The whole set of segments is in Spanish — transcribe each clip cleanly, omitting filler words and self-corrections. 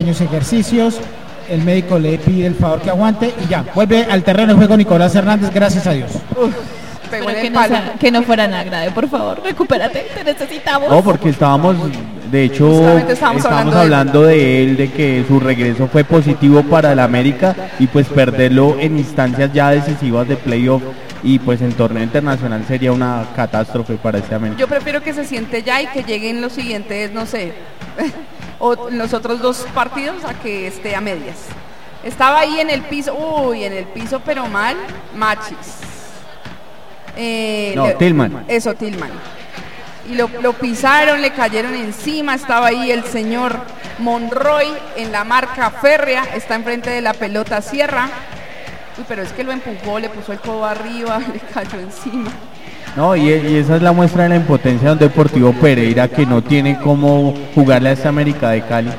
pequeños ejercicios. El médico le pide el favor que aguante y ya, vuelve al terreno de juego Nicolás Hernández, gracias a Dios. Que no fuera nada grave, por favor, recupérate, te necesitamos. No, porque de hecho, estábamos hablando de él, de que su regreso fue positivo para el América y pues perderlo en instancias ya decisivas de playoff y pues en torneo internacional sería una catástrofe para ese América. Yo prefiero que se siente ya y que lleguen los siguientes, no sé, o los otros 2 partidos a que esté a medias. Estaba ahí en el piso, en el piso pero mal, Machis. Tillman. Eso, Tillman. Y lo pisaron, le cayeron encima, estaba ahí el señor Monroy en la marca férrea, está enfrente de la pelota, Sierra. Uy, pero es que lo empujó, le puso el codo arriba, le cayó encima. No, y esa es la muestra de la impotencia de un Deportivo Pereira que no tiene cómo jugarle a esta América de Cali.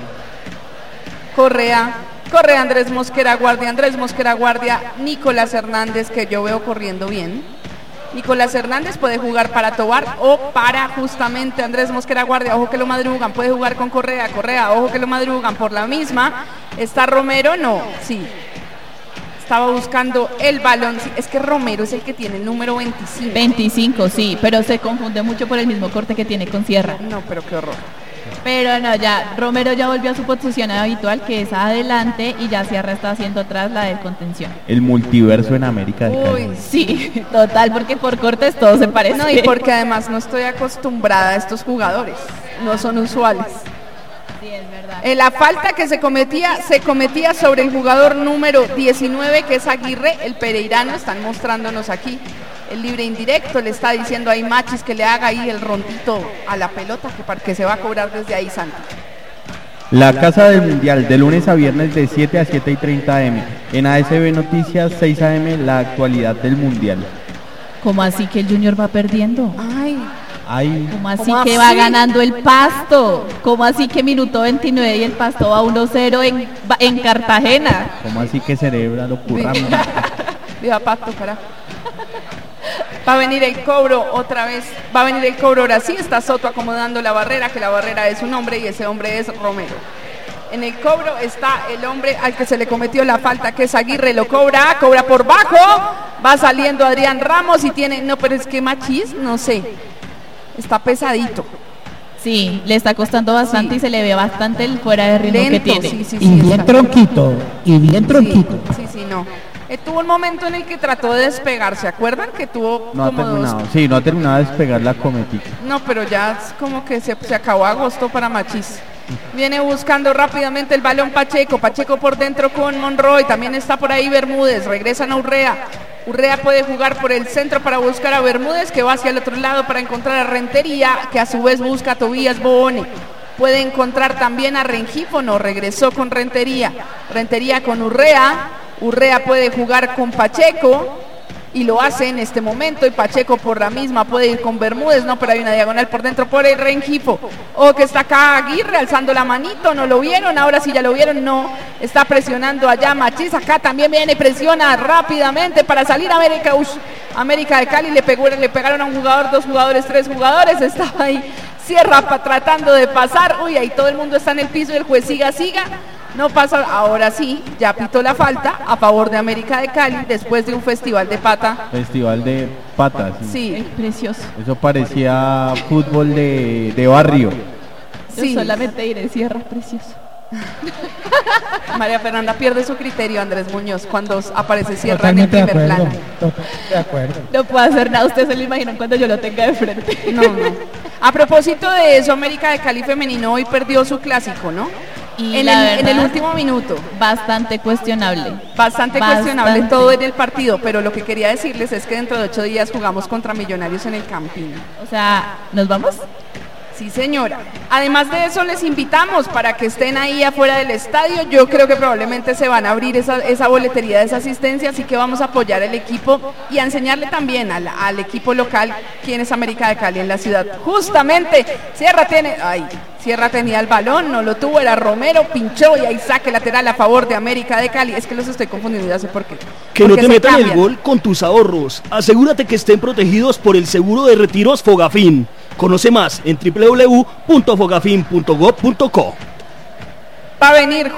Correa Andrés Mosquera Guardia, Nicolás Hernández, que yo veo corriendo bien. Nicolás Hernández puede jugar para Tobar o para justamente Andrés Mosquera Guardia, ojo que lo madrugan, puede jugar con Correa, ojo que lo madrugan por la misma. Está Romero, sí. Estaba buscando el balón, es que Romero es el que tiene el número 25. 25, sí, pero se confunde mucho por el mismo corte que tiene con Sierra. No, pero qué horror. Pero no, ya Romero ya volvió a su posición habitual, que es adelante, y ya Sierra está haciendo atrás la de contención. El multiverso en América de Cali. Sí, total, porque por cortes todo se parece. No, y porque además no estoy acostumbrada a estos jugadores, no son usuales. Sí, es verdad. La falta que se cometía sobre el jugador número 19, que es Aguirre, el pereirano, están mostrándonos aquí. El libre indirecto, le está diciendo ahí Machis que le haga ahí el rondito a la pelota, que se va a cobrar desde ahí, Santi. La Casa del Mundial, de lunes a viernes de 7 a 7:30 am. En ASB Noticias, 6 am, la actualidad del Mundial. ¿Cómo así que el Junior va perdiendo? Ay. ¿Cómo así que va ganando el Pasto? ¿Cómo así que minuto 29 y el Pasto va 1-0 en Cartagena? ¿Cómo así que celebra lo curramos? Viva Pasto, carajo. Va a venir el cobro otra vez, ahora sí, está Soto acomodando la barrera, que la barrera es un hombre y ese hombre es Romero. En el cobro está el hombre al que se le cometió la falta, que es Aguirre, lo cobra por bajo, va saliendo Adrián Ramos y tiene, no, pero es que Machis, no sé, está pesadito. Sí, le está costando bastante y se le ve bastante el fuera de ritmo que tiene. Sí, y bien tronquito, Sí, no. Tuvo un momento en el que trató de despegar, ¿se acuerdan? Que tuvo no ha terminado de despegar la cometita. No, pero ya es como que se acabó agosto para Machis. Viene buscando rápidamente el balón Pacheco por dentro con Monroy, también está por ahí Bermúdez, regresan a Urrea puede jugar por el centro para buscar a Bermúdez, que va hacia el otro lado para encontrar a Rentería, que a su vez busca a Tobías Boone. Puede encontrar también a Rengifo, regresó con Rentería con Urrea puede jugar con Pacheco y lo hace en este momento, y Pacheco por la misma puede ir con Bermúdez, pero hay una diagonal por dentro por el Rengifo, que está acá Aguirre alzando la manito, no lo vieron, ahora sí ya lo vieron, no, está presionando allá Machis, acá también viene, presiona rápidamente para salir América de Cali, le pegaron a un jugador, 2 jugadores, 3 jugadores, estaba ahí Sierra tratando de pasar, ahí todo el mundo está en el piso y el juez siga, no pasa, ahora sí, ya pitó la falta a favor de América de Cali después de un festival de patas. Sí, precioso. Eso parecía fútbol de barrio. Yo solamente diré Sierra, precioso. María Fernanda pierde su criterio, Andrés Muñoz, cuando aparece Sierra en el primer plano. Totalmente de acuerdo. No puedo hacer nada, ustedes se lo imaginan cuando yo lo tenga de frente. No. A propósito de eso, América de Cali femenino hoy perdió su clásico, ¿no? Y en el último minuto. Bastante cuestionable todo en el partido, pero lo que quería decirles es que dentro de 8 días jugamos contra Millonarios en el Campín. O sea, ¿nos vamos? Sí, señora. Además de eso, les invitamos para que estén ahí afuera del estadio. Yo creo que probablemente se van a abrir esa boletería de esa asistencia, así que vamos a apoyar al equipo y a enseñarle también al equipo local quién es América de Cali en la ciudad. Justamente, Sierra tenía el balón, no lo tuvo, era Romero, pinchó y ahí saque lateral a favor de América de Cali. Es que los estoy confundiendo, ya sé por qué. Que no te metan el gol con tus ahorros. Asegúrate que estén protegidos por el seguro de retiros Fogafín. Conoce más en www.fogafin.gov.co. Va a venir